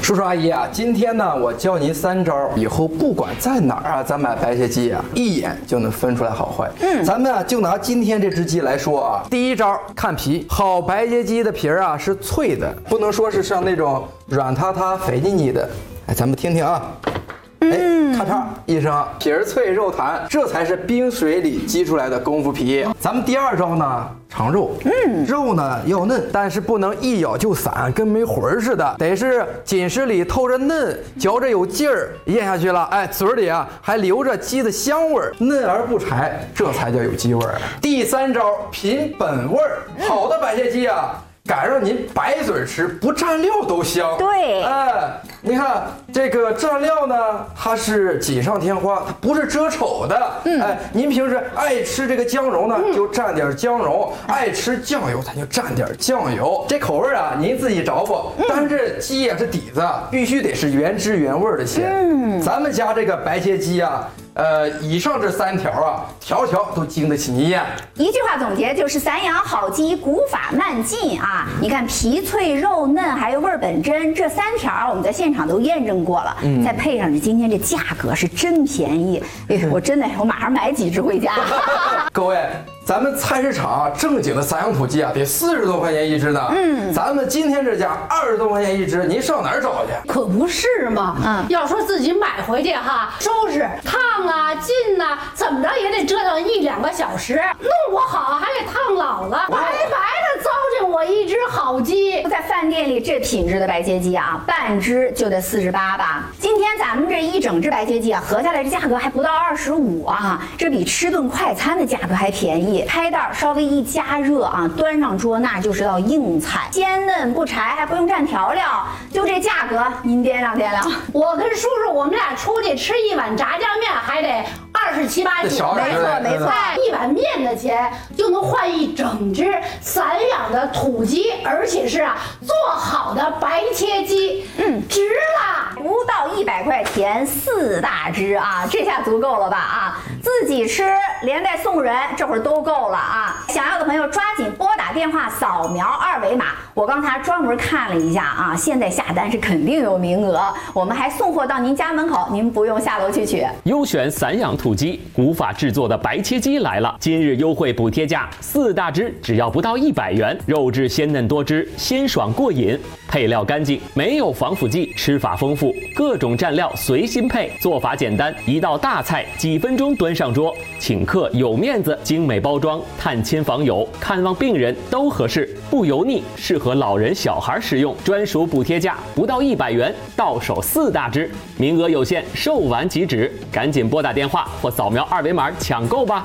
叔叔阿姨啊，今天呢，我教您3招，以后不管在哪儿啊，咱买白切鸡啊，一眼就能分出来好坏。咱们啊，就拿今天这只鸡来说啊，第一招看皮，好白切鸡的皮儿啊是脆的，不能说是像那种软塌塌、肥腻腻的。哎，咱们听听啊。咔嚓一声，皮儿脆肉弹，这才是冰水里激出来的功夫皮。咱们第2招呢，尝肉。肉呢要嫩，但是不能一咬就散，跟没魂似的，得是紧实里透着嫩，嚼着有劲儿，咽下去了，哎，嘴里啊还留着鸡的香味儿，嫩而不柴，这才叫有鸡味儿。第3招，凭本味儿，好的白切鸡啊。敢让您白嘴吃，不蘸料都香。 对， 哎，你看这个蘸料呢，它是锦上添花，它不是遮丑的。哎，您平时爱吃这个姜蓉呢，就蘸点姜蓉；爱吃酱油，咱就蘸点酱油。这口味啊，您自己找吧。但是这鸡啊，这底子必须得是原汁原味的鲜。咱们家这个白切鸡啊。以上这3条啊，条条都经得起你咽。 一句话总结就是散养好鸡，古法慢进啊！你看皮脆肉嫩，还有味本真，这3条我们在现场都验证过了。再配上今天这价格是真便宜，哎，我马上买几只回家。 各位，咱们菜市场正经的散养土鸡啊，得40多块钱一只呢。咱们今天这家20多块钱一只，您上哪儿找去？ 可不是嘛。要说自己买回去哈，收拾烫啊、浸呐，怎么着也得折腾1、2个小时，弄不好还给烫老了，白白的糟践我一只好鸡。 在饭店里这品质的白切鸡啊，半只就得48吧。今天咱们这一整只白切鸡啊，合下来这价格还不到25啊，这比吃顿快餐的价格还便宜。开袋稍微一加热啊，端上桌那就是道硬菜，鲜嫩不柴，还不用蘸调料，就这价格，您掂量掂量。 我跟叔叔我们俩出去吃一碗炸酱面还得27、8、9， 没错， 一碗面的钱就能换一整只散养的土鸡，而且是做好的白切鸡，值啦！ 不到100块钱4大只啊，这下足够了吧啊？自己吃连带送人，这会儿都够了啊！想要的朋友抓紧拨打电话，扫描2维码。我刚才专门看了一下啊，现在下单是肯定有名额，我们还送货到您家门口，您不用下楼去取。 优选散养土鸡，古法制作的白切鸡来了！今日优惠补贴价，4大只只要不到100元，肉质鲜嫩多汁，鲜爽过瘾，配料干净，没有防腐剂，吃法丰富，各种蘸料随心配，做法简单，一道大菜几分钟端上桌，请客有面子，精美包装，探亲访友、看望病人都合适，不油腻，适合老人小孩食用，专属补贴价不到100元，到手4大只，名额有限，售完即止，赶紧拨打电话或扫描2维码抢购吧。